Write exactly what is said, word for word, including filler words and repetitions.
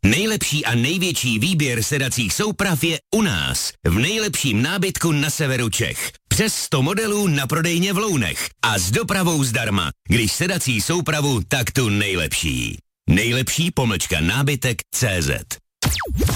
Nejlepší a největší výběr sedacích souprav je u nás, v nejlepším nábytku na severu Čech. Přes sto modelů na prodejně v Lounech a s dopravou zdarma. Když sedací soupravu, tak tu nejlepší. Nejlepší pomlčka nábytek tečka cé zet.